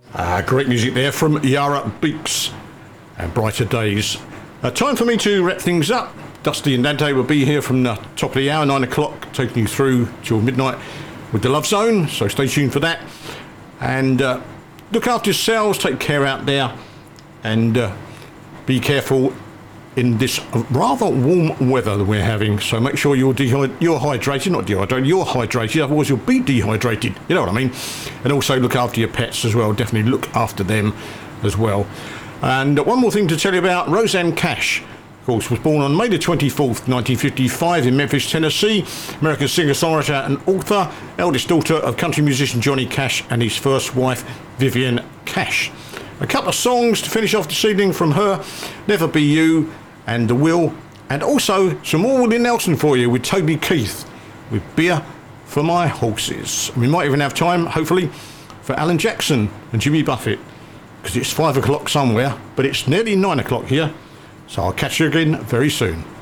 Great music there from Yara Beeks and Brighter Days. Time for me to wrap things up. Dusty and Dante will be here from the top of the hour, 9 o'clock, taking you through till midnight with the Love Zone, so stay tuned for that. And look after yourselves, take care out there, and be careful in this rather warm weather that we're having. So make sure you're hydrated, not dehydrated, you're hydrated, otherwise you'll be dehydrated, you know what I mean? And also look after your pets as well, definitely look after them as well. And one more thing to tell you about, Rosanne Cash, of course, was born on May the 24th, 1955 in Memphis, Tennessee. American singer-songwriter and author, eldest daughter of country musician Johnny Cash and his first wife, Vivian Cash. A couple of songs to finish off this evening from her, Never Be You and The Will, and also some more Willie Nelson for you with Toby Keith, with Beer for My Horses. We might even have time, hopefully, for Alan Jackson and Jimmy Buffett, because it's 5 o'clock somewhere, but it's nearly 9 o'clock here. So I'll catch you again very soon.